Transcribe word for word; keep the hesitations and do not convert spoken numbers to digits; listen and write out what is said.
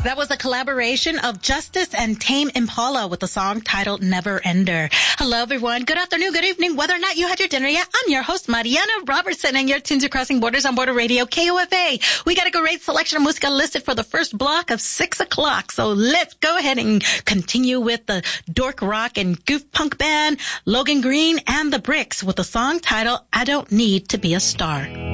That was a collaboration of Justice and Tame Impala with the song titled Never Ender. Hello, everyone. Good afternoon, good evening. Whether or not you had your dinner yet, I'm your host, Mariana Robertson, and you're tuned to Crossing Borders on Border Radio, K O F A. We got a great selection of music listed for the first block of six o'clock. So let's go ahead and continue with the dork rock and goof punk band, Logan Green and the Bricks, with the song titled I Don't Need to Be a Star.